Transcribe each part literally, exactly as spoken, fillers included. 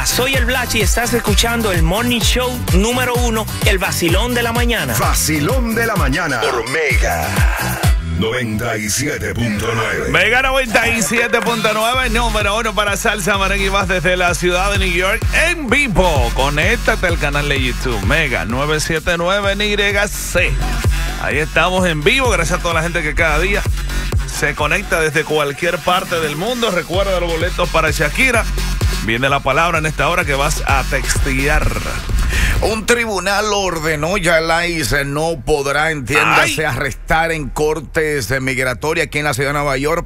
Hola, soy el Blachi y estás escuchando el Morning Show número uno, el vacilón de la mañana. Vacilón de la mañana por Mega noventa y siete punto nueve. Mega noventa y siete punto nueve, número uno para salsa, merengue y más desde la ciudad de New York en vivo. Conéctate al canal de YouTube Mega novecientos setenta y nueve N Y C. Ahí estamos en vivo, gracias a toda la gente que cada día se conecta desde cualquier parte del mundo. Recuerda los boletos para Shakira. Viene la palabra en esta hora que vas a textear. Un tribunal ordenó ya el I C E no podrá, entiéndase, Ay. arrestar en cortes migratorias aquí en la ciudad de Nueva York.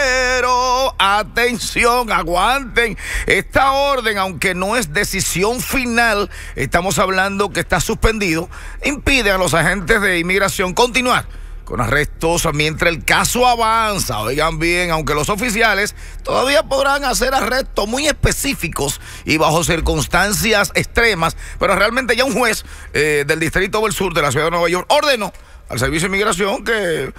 Pero, atención, aguanten. Esta orden, aunque no es decisión final, estamos hablando que está suspendido, impide a los agentes de inmigración continuar con arrestos mientras el caso avanza. Oigan bien, aunque los oficiales todavía podrán hacer arrestos muy específicos y bajo circunstancias extremas, pero realmente ya un juez eh, del Distrito del Sur de la ciudad de Nueva York ordenó al Servicio de Inmigración que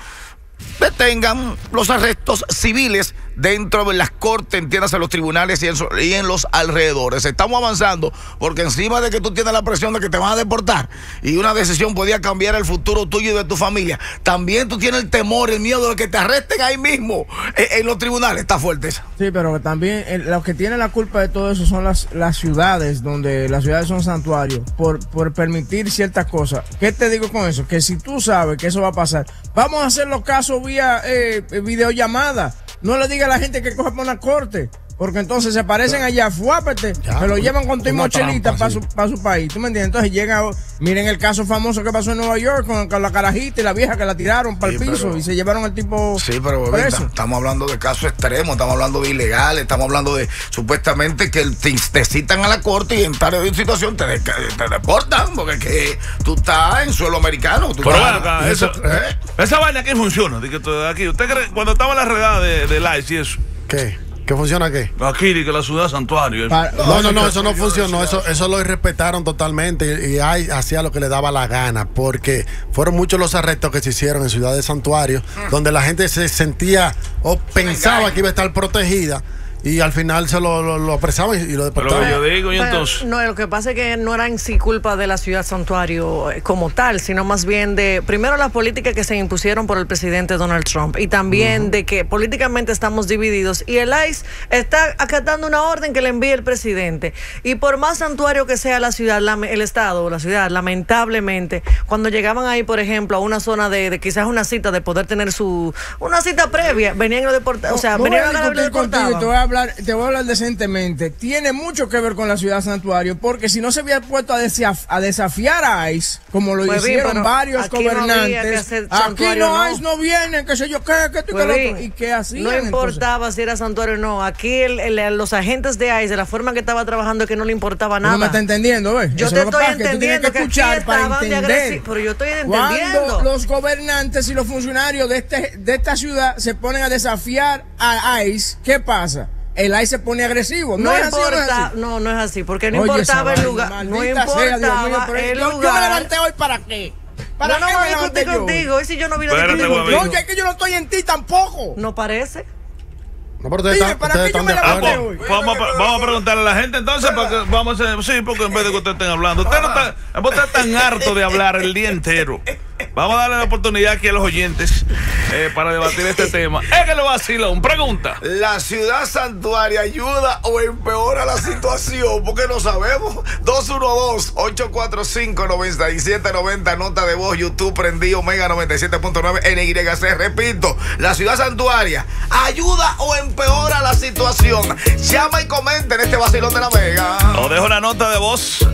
detengan los arrestos civiles dentro de las cortes, entiéndase, los tribunales y en, y en los alrededores. Estamos avanzando porque encima de que tú tienes la presión de que te van a deportar y una decisión podía cambiar el futuro tuyo y de tu familia, también tú tienes el temor, el miedo de que te arresten ahí mismo en, en los tribunales. Está fuerte eso. Sí, pero también eh, los que tienen la culpa de todo eso son las, las ciudades, donde las ciudades son santuarios, por, por permitir ciertas cosas. ¿Qué te digo con eso? Que si tú sabes que eso va a pasar, vamos a hacer los casos vía eh, videollamada. No le diga a la gente que coja por una corte, porque entonces se aparecen allá, fuápete, se lo llevan con tu mochilita para su, pa su país. ¿Tú me entiendes? Entonces llega, miren el caso famoso que pasó en Nueva York con, con la carajita y la vieja que la tiraron para el sí, piso pero, y se llevaron al tipo. Sí, pero bebé, estamos hablando de casos extremos, estamos hablando de ilegales, estamos hablando de supuestamente que te, te citan a la corte y en tal situación te, te, te deportan, porque que tú estás en suelo americano. Tú pero estás, acá, eso, ¿eh? Esa vaina aquí funciona. Aquí, ¿usted cree, cuando estaba en la redada de, de I C E y eso? ¿Qué? ¿Qué funciona qué? Aquí, que la ciudad santuario. Para, no, no, no, eso no funcionó. Eso, eso lo respetaron totalmente y ahí hacía lo que le daba la gana, porque fueron muchos los arrestos que se hicieron en Ciudad de Santuario, donde la gente se sentía o pensaba que iba a estar protegida. Y al final se lo, lo, lo apresaban y lo deportaban. Pero yo digo, y entonces. Pero, no, lo que pasa es que no era en sí culpa de la ciudad santuario como tal, sino más bien de, primero, las políticas que se impusieron por el presidente Donald Trump, y también uh-huh. de que políticamente estamos divididos. Y el I C E está acatando una orden que le envía el presidente. Y por más santuario que sea la ciudad, la, el estado o la ciudad, lamentablemente, cuando llegaban ahí, por ejemplo, a una zona de, de quizás una cita, de poder tener su una cita previa, venían los deportados. O sea, no, venían no a discutir contigo y te voy a hablar, te voy a hablar decentemente. Tiene mucho que ver con la ciudad santuario, porque si no se había puesto a, desaf a desafiar a I C E, como lo pues hicieron bien, varios gobernantes, no aquí no, no I C E no viene, qué sé yo, qué, qué, qué, pues qué otro, y qué hacían. No importaba entonces si era santuario o no. Aquí el, el, los agentes de I C E, de la forma que estaba trabajando, que no le importaba nada. No me está entendiendo, ¿ves? Yo Eso te es estoy que entendiendo que, que escuchar para entender. Pero yo estoy entendiendo. Cuando los gobernantes y los funcionarios de, este, de esta ciudad se ponen a desafiar a I C E, ¿qué pasa? El I C E se pone agresivo. No, no es importa, así, no es así. No, no es así, porque no Oye, importaba el lugar. Vaina, no importaba sea, Dios mío, pero el yo, lugar. Yo me levanté hoy para qué. ¿Para yo qué no voy me a discutir contigo. ¿Y si yo no vine a discutir contigo? Oye, es que yo no estoy en ti tampoco. No parece. No, pero ustedes están, ¿para qué yo me levanté hoy? Vamos, vamos a preguntarle a la gente entonces, porque vamos a, sí, porque en vez de que ustedes estén hablando, ustedes no están, ustedes están hartos de hablar el día entero. Vamos a darle la oportunidad aquí a los oyentes eh, para debatir este tema. Es que le vacilón. Pregunta: ¿la ciudad santuaria ayuda o empeora la situación? Porque no sabemos. Dos uno dos, ocho cuatro cinco, nueve siete nueve cero, nota de voz, YouTube prendido, Mega noventa y siete punto nueve N Y C. Repito, ¿la ciudad santuaria ayuda o empeora la situación? Llama y comenta en este vacilón de la Mega. O dejo una nota de voz